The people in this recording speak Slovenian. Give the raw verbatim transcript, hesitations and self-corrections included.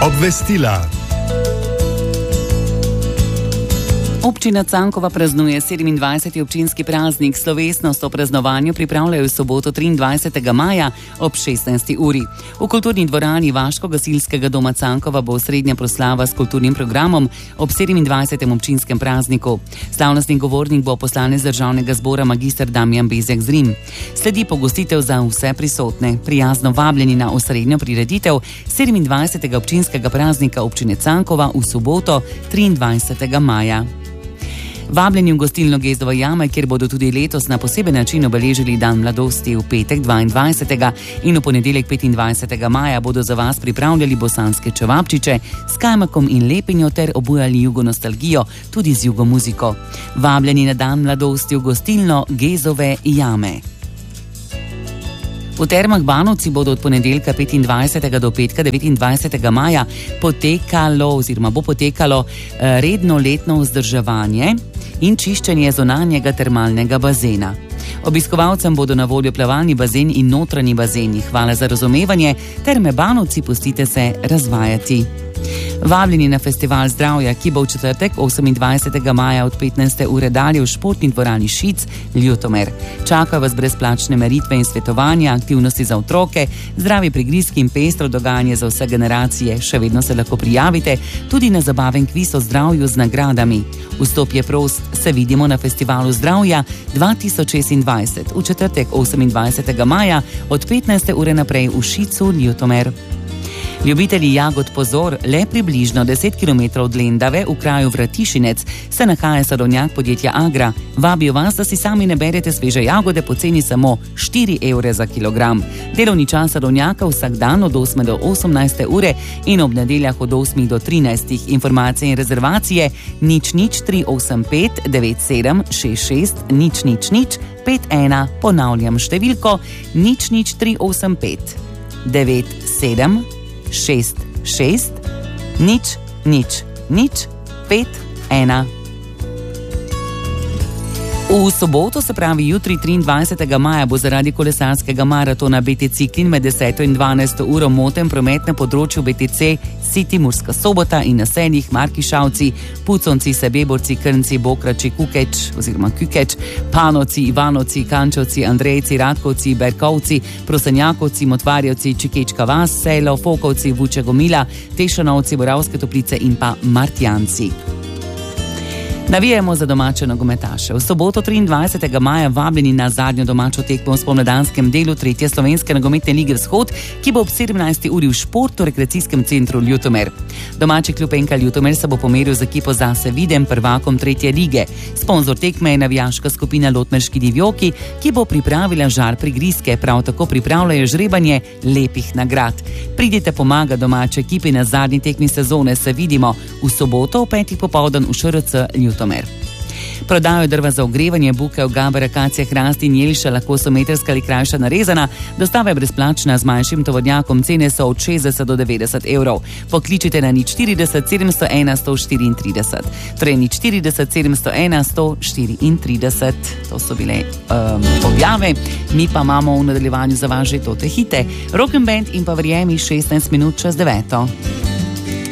Obvestila. Občina Cankova praznuje sedemindvajseti občinski praznik. Slovesnost o praznovanju pripravljajo v soboto triindvajsetega maja ob šestnajsti uri. V kulturni dvorani Vaško-gasilskega doma Cankova bo srednja proslava s kulturnim programom ob sedemindvajsetem občinskem prazniku. Slavnostni govornik bo poslanec Državnega zbora magister Damjan Bezjak Zrim. Sledi pogostitev za vse prisotne. Prijazno vabljeni na osrednjo prireditev sedemindvajsetega občinskega praznika občine Cankova v soboto triindvajsetega maja. Vabljeni v gostilno Gezdova jama, kjer bodo tudi letos na poseben način obeležili dan mladosti. V petek dvaindvajsetega in v ponedeljek petindvajsetega maja bodo za vas pripravljali bosanske čevapčiče s kajmakom in lepinjo ter obujali jugonostalgijo tudi z jugomuziko. Vabljeni na dan mladosti v gostilno Gezdove jame. V Termah Banovci bodo od ponedeljka petindvajsetega do petka devetindvajsetega maja potekalo oziroma bo potekalo redno letno vzdrževanje in čiščenje zunanjega termalnega bazena. Obiskovalcem bodo na voljo plavalni bazen in notranji bazeni. Hvala za razumevanje, Terme Banovci, pustite se razvajati. Vabljeni na festival zdravja, ki bo v četrtek osemindvajsetega maja od petnajste ure dalje v športni dvorani Šic, Ljutomer. Čakajo vas brezplačne meritve in svetovanja, aktivnosti za otroke, zdravi prigrizki in pestro dogajanje za vse generacije. Še vedno se lahko prijavite tudi na zabaven kviz o zdravju z nagradami. Vstop je prost. Se vidimo na festivalu zdravja dva tisoč šestindvajset v četrtek osemindvajsetega maja od petnajste ure naprej v Šicu, Ljutomer. Ljubitelji jagod pozor, le približno deset kilometrov od Lendave v kraju Vratišinec se nahaja sadovnjak podjetja Agra. Vabijo vas, da si sami naberete sveže jagode po ceni samo štiri evre za kilogram. Delovni čas sadovnjaka vsak dan od osme do osemnajste ure in ob nedeljah od osmih do trinajstih. Informacije in rezervacije nič nič tri osem pet devet sedem šest šest nič nič nič pet ena. Ponavljam številko nič nič tri osem pet devet sedem šest šest nič nič nič pet ena. V soboto, se pravi jutri triindvajsetega maja, bo zaradi kolesarskega maratona B T C Klin med deseto in dvanajsto uro moten promet na področju B T C City Murska Sobota in naseljih Markišavci, Puconci, Sebeborci, Krnci, Bokrači, Kukeč oziroma Kukeč, Panovci, Ivanovci, Kančovci, Andrejci, Radkovci, Berkovci, Prosenjakovci, Motvarjevci, Čikečka vas, Selo, Fokovci, Vuče Gomila, Tešanovci, Boravske Toplice in pa Martjanci. Navijemo za domače nogometaše. V soboto triindvajsetega maja vabljeni na zadnjo domačo tekmo v spomladanskem delu tretje slovenske nogometne lige Vzhod, ki bo ob sedemnajsti uri v športno-rekreacijskem centru Ljutomer. Domači klub N K Ljutomer se bo pomeril z ekipo Zase Videm, prvakom tretje lige. Sponzor tekme je navijaška skupina Lotmerški divjoki, ki bo pripravila žar prigrizke, prav tako pripravljajo žrebanje lepih nagrad. Pridite pomaga domače ekipi na zadnji tekmi sezone. Se vidimo v soboto ob petih popoldan v Š R C Ljutomer. Prodajo drva za ogrevanje, bukev, gaber, akacije, hrasti in jelša lahko so metrska ali krajša narezana. Dostava je brezplačna, z manjšim tovornjakom cene so od šestdeset do devetdeset evrov. Pokličite na nič štirideset sedemsto ena sto štiriintrideset. Torej nič štirideset sedemsto ena sto štiriintrideset. To so bile um, objave. Mi pa imamo v nadaljevanju za vas že tote hite. Rock and Band in pa verjemi šestnajst minut čez deveto.